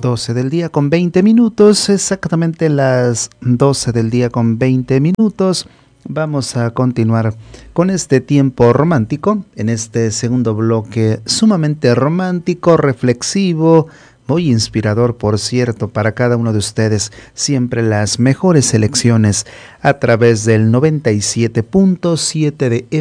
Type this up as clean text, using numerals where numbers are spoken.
12 del día con 20 minutos, exactamente las 12 del día con 20 minutos. Vamos a continuar con este tiempo romántico, en este segundo bloque sumamente romántico, reflexivo, muy inspirador, por cierto, para cada uno de ustedes. Siempre las mejores selecciones a través del 97.7 de